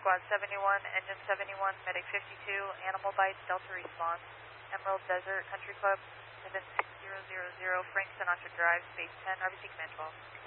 Squad 71, Engine 71, Medic 52, Animal Bites, Delta Response, Emerald Desert Country Club, Event 6000, Frank Sinatra Drive, Space 10, RBC Command 12.